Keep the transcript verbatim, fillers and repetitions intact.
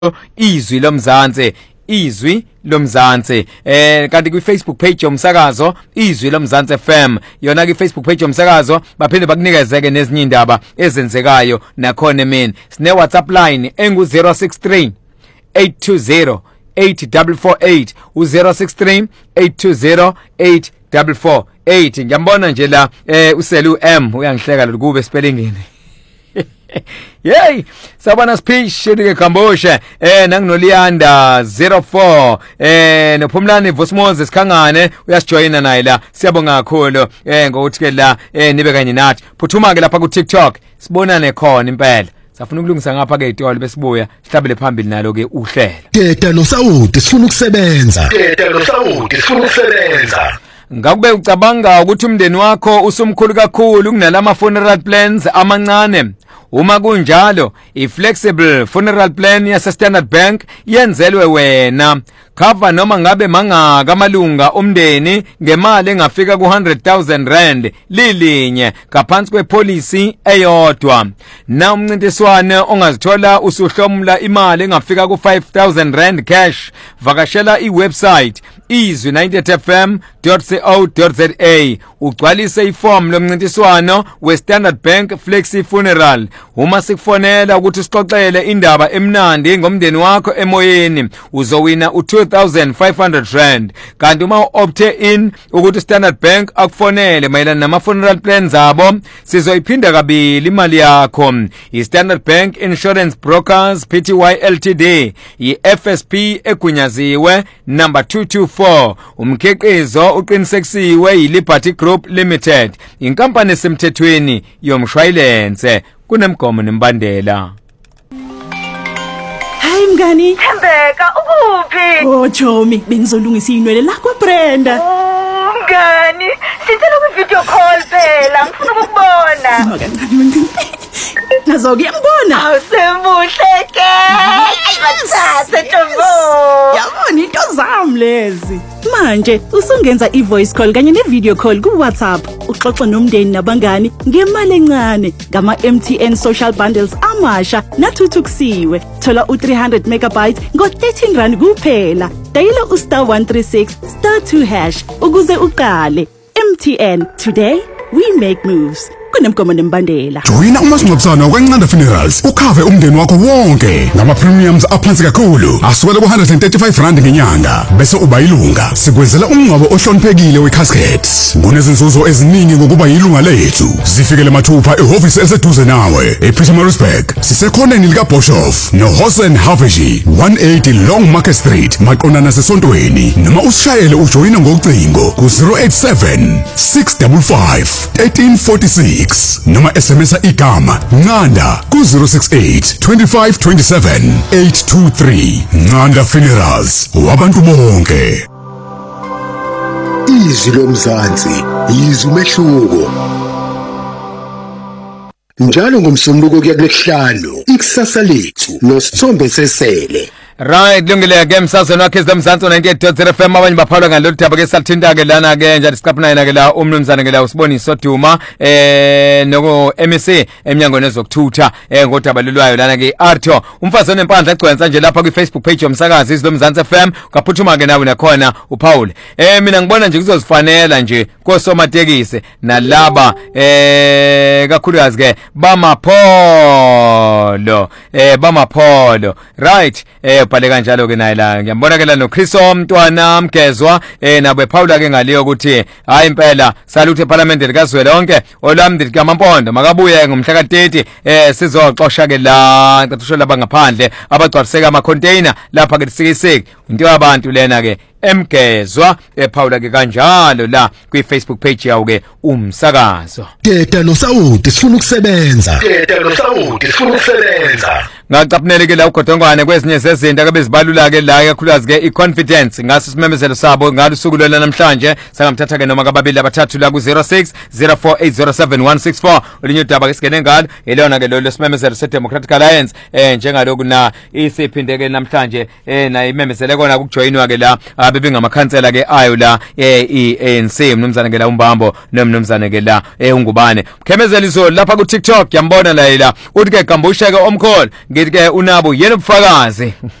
izwi lomzansi izwi lomzansi eh kanti ku Facebook page yomsakazo izwi lomzansi F M yona ke Facebook page yomsakazo baphinde bakunikezeke nezinye indaba ezenzekayo nakhona mina sine WhatsApp line engu zero six three eight two zero eight four four eight u zero six three eight two zero eight four four eight ngiyambona nje la eh uselu M uyangihleka lo kube spellingini Yey sabana speech shike Kambosha eh nanginolianda zero four eh nophumlani Vosmoses sikhangane uyasijoyina naye la siyabonga kakhulu eh ngokuthi ke la eh nibe kanye nathi phuthuma ke lapha ku TikTok sibonane khona impela safuna ukulungisa ngapha ke itolo besibuya sihlabele phambili nalo ke uhlela Teta lo Saudi sifuna ukusebenza Teta lo Saudi sifuna ukusebenza Ngakube ucabanga ukuthi umndeni wakho usumkhulu kakhulu kunalama funeral plans amancane Uma kunjalo i-flexible funeral plan yase Standard Bank yenzelwe wena cover noma ngabe mangaka amalunga umndeni ngemali engafika ku one hundred thousand rand lilinye ngaphansi kwepolicy eyodwa na umncintiswano ongazithola usuhlomula imali engafika ku five thousand rand cash vakashela iwebsite izwi ninety f m dot co dot za ugcwalise iform lomncintiswano we Standard Bank Flexi Funeral uma sikufonela ukuthi sixoxele indaba emnandi ngomndeni wakho emoyeni uzowina u two thousand five hundred rand kanti uma opte in ukuthi Standard Bank akufonele mayelana nama funeral plans zabo sizoyiphinda kabili imali yakho iStandard Bank Insurance Brokers Pty Ltd iF S P egunyaziwe number two two four umkhiqizo uqinisekisiwe yiLiberty Group Limited inkampani esemthethweni yomshwalense kunemgomo nembandela Hayi mngani Thembeka ukuphi Oh Chomi bengizolungisa inwele la kwa Brenda Oh mngani sithela ku video call phela ngifuna ukubona Makancane Nazoke yambona Awusemuhle ke Ayibasase Tombo Yabona into zami lezi Manje usungenza i-voice call kanye ne-video call ku WhatsApp uxoxe nomndeni nabangani ngemali encane ngama M T N social bundles amasha nathuthukisiwe thola u three hundred megabytes ngo thirteen rand kuphela dayila u star one three six star two hash ukuze uqale M T N today we make moves kunemgomo nembandela Joyina umasingcwabisane wakwaNcanda Funerals ukhave umndeni wakho wonke ngama premiums aphansi kakhulu asukela ku one hundred thirty-five rand ngenyanga bese uba ilunga sikwenzela umngcwabo ohloniphekile wecaskets kunezinzuzo eziningi ngokuba yilunga lethu zifikele mathupha ehhovisi eseduze nawe ePietermaritzburg sisekhoneni lika Boshoff no Hosen Haveji one eighty Long Market Street maqondana sesontweni noma usishayele ujoyina ngocingo ku zero eight seven six five five one three four six noma S M S igama Ncanda ku zero six eight two five two seven eight two three Ncanda Funerals wabantu bonke Izwi lomzansi izwi umehluko njalo ngomsombuluko kuya kulesihlanu ikusasa lethu noSithombe sesele Right lungile ke emsazweni wakhe eZamzansi ninety-eight dot zero F M abanye baphalwa ngalolu thaba ke sathinta ke lana ke nje isiqaphinayina ke la umnumzana ke la usiboniso Duma eh noko M C eminyangweni ezokuthutha eh ngodaba lolwayo lana ke Arthur umfazi onempandla egcwensa nje lapha ku Facebook page yomsakazi izilomzansi F M ukaphuthuma ke nawe nakhona uPaul eh mina ngibona nje kuzozifanela nje kosomatekisi nalaba eh kakhulukazi ke bamapholo eh bamapholo right eh bhale kanjalo ke naye la ngiyambona ke la no Chriso Mntwana Mgezwa eh nabo ePaula ke ngaliyo ukuthi hayi impela salute eParliament likazwelonke olwami likamampondo makabuye ngomhla ka thirty eh sizoxoxa ke la ncathusho laba ngaphandle abagcwaliseka ama container lapha ke sikisiki into yabantu lena ke Mgezwa ePaula ke kanjalo la kwi Facebook page yawo ke umsakazo Teta lo Saudi sifuna ukusebenza Teta lo Saudi sifuna ukusebenza ngacaphnele ke la ugodongwane kwezinye zezinto ke bezibalula ke la kakhulukazi ke iconfidence ngaso simemezelo sabo ngalusuku lwela namhlanje sangamthatha ke noma kababili abathathu la ku zero six zero four eight zero seven one six four ulinye udaba ke sigene ngalo elona ke lo simemezelo se Democratic Alliance eh njengaloku na isiphinde ke namhlanje eh na imemezele kona ukujoyinwa ke la bebengamakhansela ke ayo la i-A N C mnumzana ke la uMbambo nomnumzana ke la ungubane Mkhemezeli Zulu lapha ku TikTok yambona la uthi ke Gambusha ke omkholo ngithi ke unabo yena ubufakazi